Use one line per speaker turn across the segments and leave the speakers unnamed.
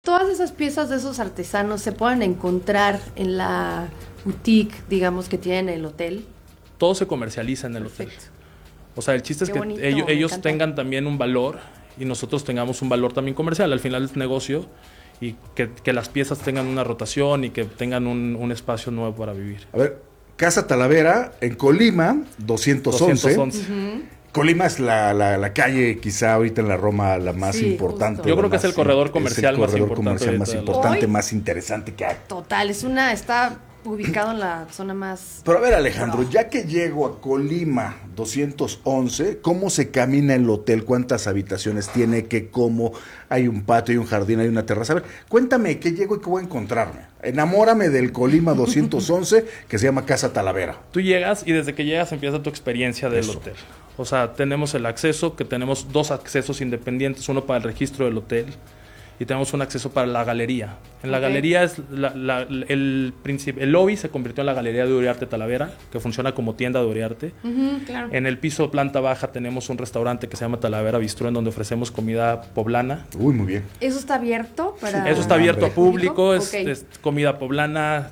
Todas esas piezas de esos artesanos se pueden encontrar en la boutique, digamos, que tienen el hotel.
Todo se comercializa en el
Perfecto.
hotel. O sea, el chiste es que
bonito,
ellos tengan también un valor y nosotros tengamos un valor también comercial. Al final es negocio y que las piezas tengan una rotación y que tengan un espacio nuevo para vivir.
A ver, Casa Talavera en Colima, 211. Colima es la calle quizá ahorita en la Roma la más importante.
Justo.
Yo creo que es el corredor comercial más
importante, más interesante que hay.
Total, está ubicado en la zona más...
Pero a ver, Alejandro, ya que llego a Colima 211, ¿cómo se camina el hotel? ¿Cuántas habitaciones tiene? ¿Cómo? ¿Hay un patio, hay un jardín, hay una terraza? A ver, cuéntame qué llego y qué voy a encontrarme. Enamórame del Colima 211 que se llama Casa Talavera.
Tú llegas y desde que llegas empieza tu experiencia del hotel. O sea, tenemos el acceso, que tenemos 2 accesos independientes, uno para el registro del hotel y tenemos un acceso para la galería. En la galería es el lobby se convirtió en la Galería de Uriarte Talavera, que funciona como tienda de Uriarte.
Claro.
En el piso planta baja tenemos un restaurante que se llama Talavera Bistró, en donde ofrecemos comida poblana.
Uy, muy bien.
¿Eso está abierto para...?
Eso está abierto a público, es comida poblana,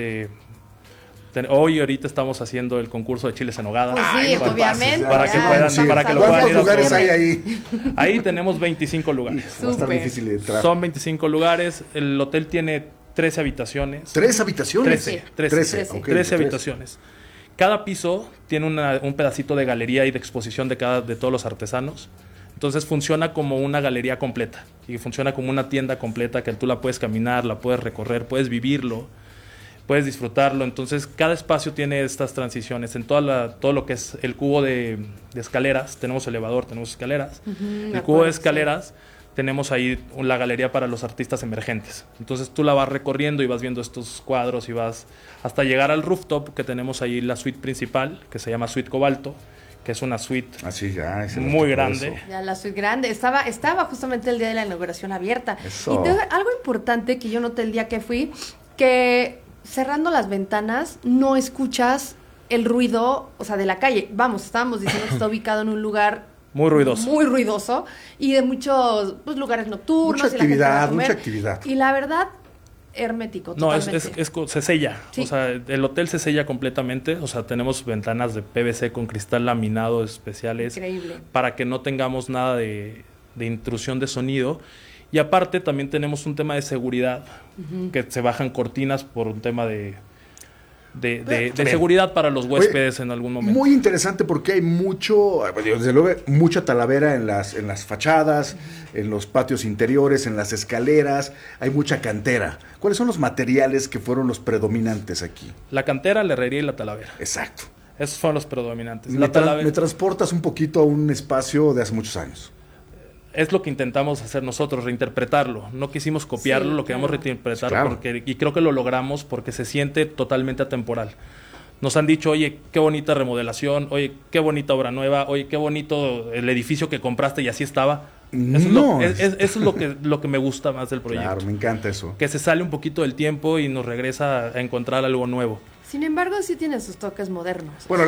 hoy ahorita estamos haciendo el concurso de chiles en nogada.
Pues sí, obviamente.
Para que lo puedan ir a
lugares hay ahí?
Ahí tenemos 25 lugares.
Va a estar difícil de entrar.
Son 25 lugares. El hotel tiene 13 habitaciones.
¿3 habitaciones?
13 habitaciones. Cada piso tiene un pedacito de galería y de exposición de todos los artesanos. Entonces funciona como una galería completa. Y funciona como una tienda completa que tú la puedes caminar, la puedes recorrer, puedes vivirlo, puedes disfrutarlo. Entonces cada espacio tiene estas transiciones. En todo lo que es el cubo de escaleras, tenemos elevador, tenemos escaleras. El cubo de escaleras, tenemos ahí la galería para los artistas emergentes. Entonces tú la vas recorriendo y vas viendo estos cuadros y vas hasta llegar al rooftop, que tenemos ahí la suite principal, que se llama Suite Cobalto, que es una suite muy grande.
Ya, la suite grande. Estaba justamente el día de la inauguración abierta.
Eso.
Y algo importante que yo noté el día que fui, que cerrando las ventanas no escuchas el ruido, o sea, de la calle. Vamos, estábamos diciendo que está ubicado en un lugar
muy ruidoso
y de muchos lugares nocturnos.
Mucha actividad.
Y la verdad, hermético, totalmente.
No, se sella.
Sí.
O sea, el hotel se sella completamente. O sea, tenemos ventanas de PVC con cristal laminado especiales.
Increíble.
Para que no tengamos nada de intrusión de sonido. Y aparte también tenemos un tema de seguridad, que se bajan cortinas por un tema de seguridad para los huéspedes en algún momento.
Muy interesante porque hay desde luego, mucha talavera en las fachadas, en los patios interiores, en las escaleras, hay mucha cantera. ¿Cuáles son los materiales que fueron los predominantes aquí?
La cantera, la herrería y la talavera.
Exacto.
Esos fueron los predominantes.
Me transportas un poquito a un espacio de hace muchos años.
Es lo que intentamos hacer nosotros, reinterpretarlo. No quisimos copiarlo, lo queríamos reinterpretar y creo que lo logramos porque se siente totalmente atemporal. Nos han dicho, oye, qué bonita remodelación, oye, qué bonita obra nueva, oye, qué bonito el edificio que compraste y así estaba. Eso es lo que me gusta más del proyecto.
Claro, me encanta eso.
Que se sale un poquito del tiempo y nos regresa a encontrar algo nuevo.
Sin embargo, sí tiene sus toques modernos.
Bueno,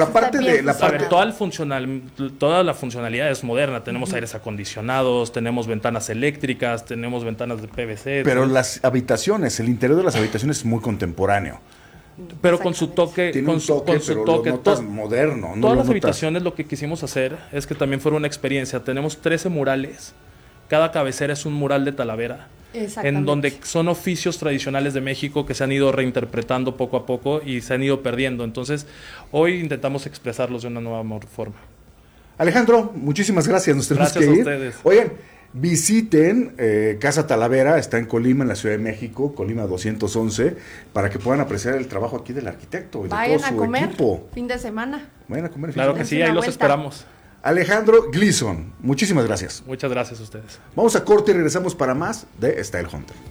toda la funcionalidad es moderna. Tenemos aires acondicionados, tenemos ventanas eléctricas, tenemos ventanas de PVC.
Pero las habitaciones, el interior de las habitaciones es muy contemporáneo.
Pero con su toque,
tiene un toque, pero lo notas moderno.
Todas las habitaciones, lo que quisimos hacer es que también fuera una experiencia. Tenemos 13 murales. Cada cabecera es un mural de Talavera. En donde son oficios tradicionales de México que se han ido reinterpretando poco a poco y se han ido perdiendo. Entonces, hoy intentamos expresarlos de una nueva forma.
Alejandro, muchísimas gracias. Nos tenemos que ir.
Gracias a ustedes.
Oigan, visiten Casa Talavera, está en Colima, en la Ciudad de México, Colima 211, para que puedan apreciar el trabajo aquí del arquitecto y
Vayan
de todo su
a comer
equipo.
fin de semana.
Vayan a comer.
Claro que sí, ahí los esperamos.
Alejandro Gleason, muchísimas gracias.
Muchas gracias a ustedes.
Vamos a corte y regresamos para más de Style Hunter.